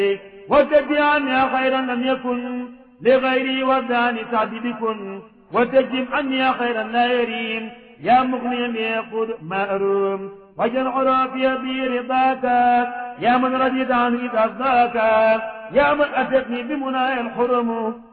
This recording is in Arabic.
وتجي عني خيرا لم يكن لغيري وداني سعد بكن وتجب عني خيرا لا يريم يا مغنيا يقود ما أروم وجل عرافي برضاك يا من رديت عنه إذا أصداك يا من أتتني بمنايا الحرم